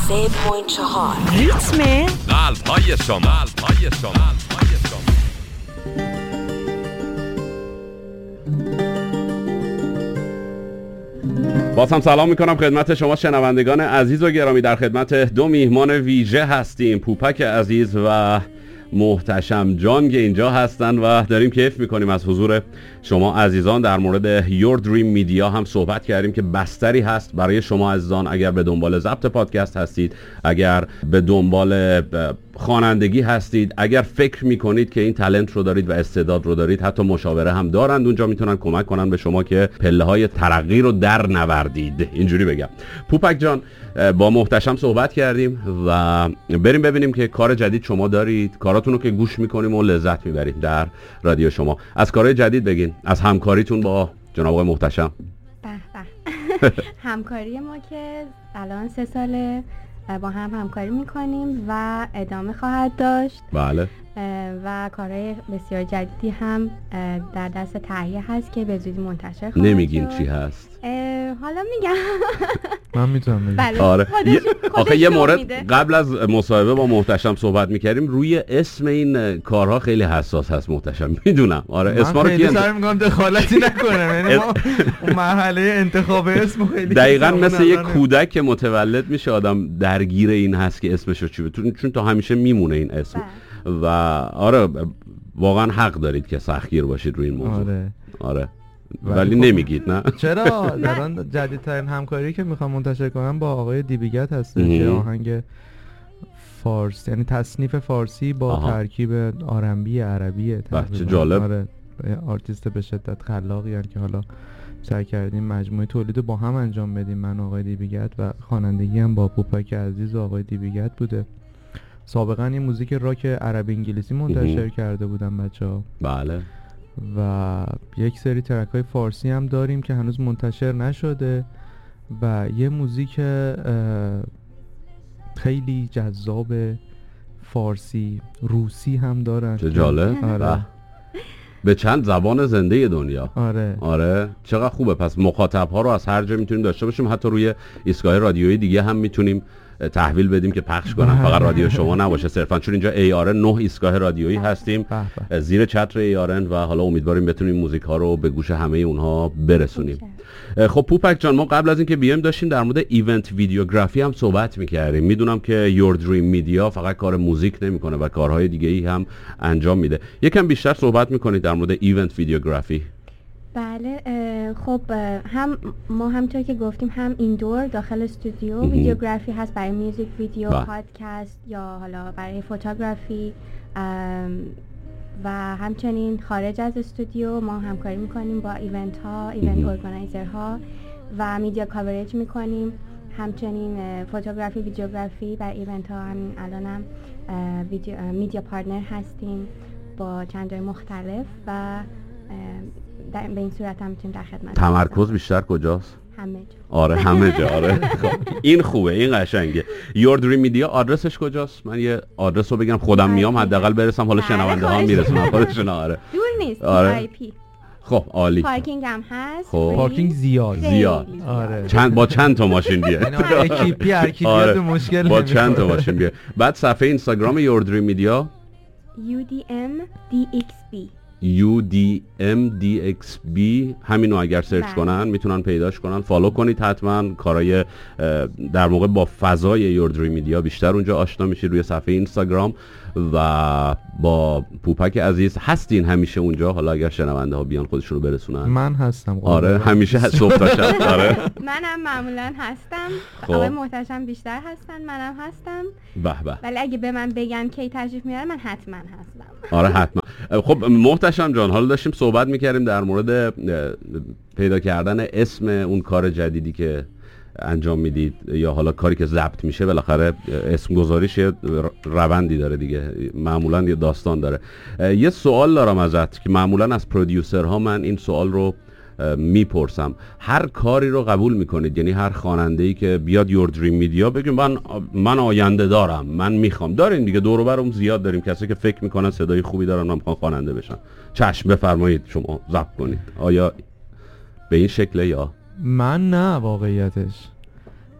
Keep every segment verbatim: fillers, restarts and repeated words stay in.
سه پوینت چهار ریتم قلب‌های شما قلب‌های شما قلب‌های شما. باز هم سلام میکنم خدمت شما شنوندگان عزیز و گرامی. در خدمت دو میهمان ویژه هستیم، پوپک عزیز و محتشم جان که اینجا هستن و داریم کیف میکنیم از حضور شما عزیزان. در مورد Your Dream Media هم صحبت کردیم که بستری هست برای شما عزیزان اگر به دنبال ضبط پادکست هستید، اگر به دنبال خوانندگی هستید، اگر فکر میکنید که این تالنت رو دارید و استعداد رو دارید، حتی مشاوره هم دارند اونجا، میتونن کمک کنن به شما که پله های ترقی رو در نوردید، اینجوری بگم. پوپک جان، با محتشم صحبت کردیم و بریم ببینیم که کار جدید شما دارید، کاراتون رو که گوش میکنیم و لذت میبریم در رادیو شما. از کارهای جدید بگین، از همکاریتون با جناب آقای محتشم. به به همکاری ما که الان سه ساله با هم همکاری میکنیم و ادامه خواهد داشت. بله. و کارهای بسیار جدیدی هم در دست تهیه هست که به زودی منتشر خواهد. نمیگین چی هست؟ حالا میگم. من میتونم بگم. بله. آره. خودش آخه یه مورد میده. قبل از مصاحبه با محتشم صحبت میکردیم، روی اسم این کارها خیلی حساس هست محتشم، میدونم. آره اسما رو خیلی سعی میکنم دخالتی نکنم، یعنی ما مرحله انتخاب اسم خیلی دقیقاً مثل یک کودک که متولد میشه آدم درگیر این هست که اسمشو چی بتونه، چون تا همیشه میمونه این اسم. و آره واقعا حق دارید که سختگیر باشید روی این موضوع. آره آره ولی نمیگید نه؟ چرا؟ در آن جدیدترین همکاری که میخوام منتشر کنم با آقای دیبیگت هست که آهنگ فارسی، یعنی تصنیف فارسی با آها. ترکیب آرنبی عربیه. چه جالب. آره آرتیست به شدت خلاقی هستن که حالا سعی کردیم مجموعه تولید رو با هم انجام بدیم، من آقای دیبیگت و خوانندگی هم با پوپک عزیز و آقای دیبیگت بوده. سابقا یه موزیک راک عربی انگلیسی منتشر کرده بودن بچه‌ها. بله. و یک سری ترک های فارسی هم داریم که هنوز منتشر نشده و یه موزیک خیلی جذاب فارسی روسی هم دارن. چه جالب. آره. به چند زبان زنده دنیا. آره آره چقدر خوبه. پس مخاطب ها رو از هر جا میتونیم داشته باشیم، حتی روی ایستگاه رادیویی دیگه هم میتونیم تحویل بدیم که پخش کنن، فقط رادیو شما نباشه صرفا، چون اینجا ای آر ان نه ایستگاه رادیویی هستیم زیر چتر ای آر ان و حالا امیدواریم بتونیم موزیک ها رو به گوش همه اونها برسونیم. خب پوپک جان، ما قبل از اینکه بیایم داشتیم در مورد ایونت ویدیوگرافی هم صحبت می‌کردیم. میدونم که Your Dream Media فقط کار موزیک نمی‌کنه و کارهای دیگه‌ای هم انجام میده. یکم بیشتر صحبت می‌کنید در مورد ایونت ویدیوگرافی؟ بله خب هم ما همونطور که گفتیم هم ایندور داخل استودیو ویدیوگرافی هست برای میوزیک ویدیو، پادکست یا حالا برای فوتوگرافی، و همچنین خارج از استودیو ما همکاری میکنیم با ایونت ها، ایونت ارگانایزر ها و میدیا کاورج میکنیم. همچنین فوتوگرافی، ویدیوگرافی برای ایونت ها، همین الان هم میدیا پارتنر هستیم با چند جای مختلف و در به این صورت هم میتونیم در خدمت. تمرکز بیشتر کجاست؟ همه جا. آره همه جا. آره خب این خوبه، این قشنگه. Your Dream Media آدرسش کجاست؟ من یه آدرس رو بگم خودم میام حداقل برسم، حالا شنونده ها میرسونن خودشون. آره دور نیست. آره. آی پی. خب عالی. پارکینگ هم هست. خب پارکینگ زیاد زیاد. آره. چند با چند تا ماشین بیاد. یعنی اکیپی ارکیبیات مشکل با چند تا ماشین بیاد. بعد صفحه اینستاگرام Your Dream Media یو دی ام دی ایکس بی یو دی ام دی ایکس بی همینو اگر سرچ بله. کنن میتونن پیداش کنن. فالو کنید حتما. کارهای در موقع با فضای Your Dream Media بیشتر اونجا آشنا میشید روی صفحه اینستاگرام و با پوپک عزیز هستین همیشه اونجا. حالا اگر شنونده ها بیان خودشون رو برسونن. من هستم. آره همیشه صبح تا شب. آره منم معمولا هستم. آقای محتشم بیشتر هستن، منم هستم. به به. ولی اگه به من بگن کی تشریف میارن من حتما هستم. آره حتما. خب محتشم جان، حالا داشتیم صحبت میکردیم در مورد پیدا کردن اسم اون کار جدیدی که انجام میدید یا حالا کاری که ضبط میشه. بالاخره اسم گذاریش یه روندی داره دیگه، معمولا یه داستان داره. یه سوال دارم ازت که معمولا از پرودیوسرها من این سوال رو میپرسم. هر کاری رو قبول میکنید؟ یعنی هر خواننده‌ای که بیاد Your Dream Media بگیم من من آینده دارم، من میخوام، داریم دیگه دور و برمون زیاد داریم کسی که فکر میکنن صدای خوبی دارن، من میخوام خواننده بشن، چشم بفرمایید شما ضبط کنید. آیا به این شکله یا من نه؟ واقعیتش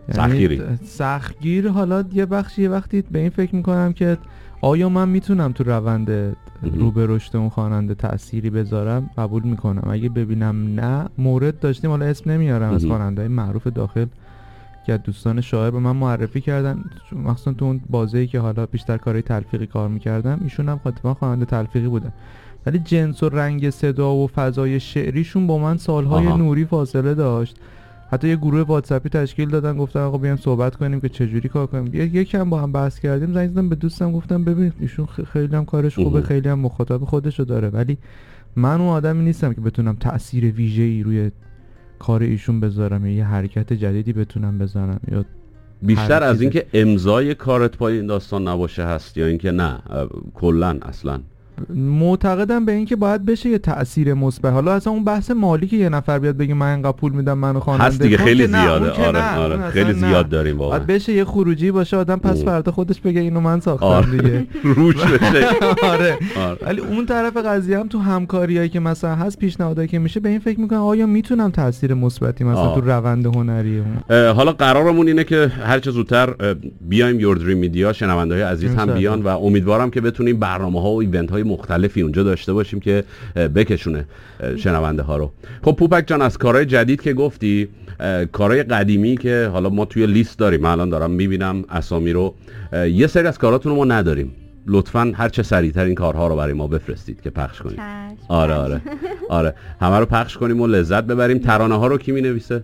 سختگیری سختگیر حالا یه بخشی یه وقتی به این فکر میکنم که آیا من میتونم تو روند رو به رشد اون خواننده تأثیری بذارم، قبول میکنم. اگه ببینم نه، مورد داشتیم، حالا اسم نمیارم، از خواننده‌های معروف داخل که دوستان شاعر به من معرفی کردن، مخصوصا تو اون بازه‌ای که حالا بیشتر کارهای تلفیقی کار میکردم، ایشون هم خاطبا خواننده تلفیقی بودن، ولی جنس و رنگ صدا و فضای شعریشون با من سالهای آها. نوری فاصله داشت. حتی یه گروه واتساپی تشکیل دادن، گفتن آقا بیایم صحبت کنیم که چجوری کار کنیم. یکم با هم بحث کردیم، زنگ زدم به دوستم گفتم ببین ایشون خیلی هم کارش خوبه، خیلی هم مخاطب خودشو داره، ولی من اون آدمی نیستم که بتونم تأثیر ویژه‌ای روی کار ایشون بذارم یا یه حرکت جدیدی بتونم بذارم. یا بیشتر از اینکه امضای کارت پای این داستان نباشه هست یا اینکه نه کلا اصلا معتقدم به این که باید بشه یه تأثیر مثبت. حالا اصلا اون بحث مالی که یه نفر بیاد بگه من اینقدر پول میدم منو خواننده هست دیگه، خیلی زیاده. آره نه. آره خیلی زیاد داریم واقعا. باید بشه یه خروجی باشه، آدم پس فردا خودش بگه اینو من ساختم. آره. دیگه روش بشه. آره. ولی اون طرف قضیه هم تو همکاریایی که مثلا هست، پیشنهادایی که میشه، به این فکر میکنم آیا میتونم تأثیر مثبتی مثلا آه. تو روند هنری اون. حالا قرارمون اینه که هر چه زودتر بیایم یور دریم میدیا، شنونده‌های عزیز هم بیان و امیدوارم که بتونیم برنامه‌ها و ایونت‌های مختلفی اونجا داشته باشیم که بکشونه شنونده ها رو. خب پوپک جان، از کارهای جدید که گفتی، کارهای قدیمی که حالا ما توی لیست داریم، من الان دارم میبینم اسامی رو، یه سری از کاراتون رو ما نداریم، لطفاً هر چه سریعتر این کارها رو برای ما بفرستید که پخش کنیم. آره آره آره همه رو پخش کنیم و لذت ببریم. ترانه ها رو کی مینویسه؟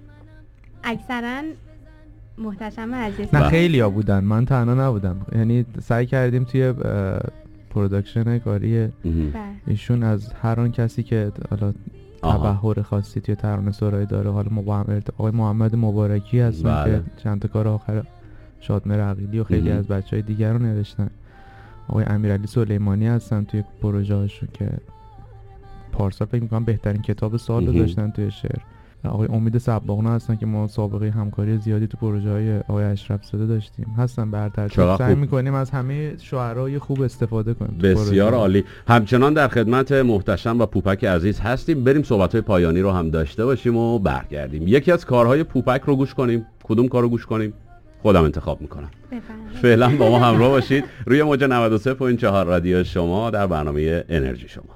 اکثرا محتشم عزیز. نه خیلی ها بودن، من تنها نبودم، یعنی سعی کردیم توی پروداکشن کاری ایشون از هر آن کسی که حالا تبحر خاصی توی ترانه سرایی داره، حالا ما با هم ارتباط، آقای محمد مبارکی هستن که چند تا کار آخر شادمهر عقیلی و خیلی از بچهای دیگر رو نوشتن، آقای امیرعلی سلیمانی هستن توی پروژه هاشون که پارسال فکر میکنم بهترین کتاب سال رو داشتن توی شعر، آقای امید صباغنا هستن که ما سابقه همکاری زیادی تو پروژه های آقای اشرف زاده داشتیم، هستن بر ترتیب. سعی میکنیم از همه شعرای خوب استفاده کنیم. بسیار عالی. همچنان در خدمت محتشم و پوپک عزیز هستیم، بریم صحبت‌های پایانی رو هم داشته باشیم و برگردیم. یکی از کارهای پوپک رو گوش کنیم. کدوم کارو گوش کنیم؟ خودم انتخاب میکنم. فعلا با ما همراه باشید روی موج نود و سه و چهار رادیو شما در برنامه انرژی شما.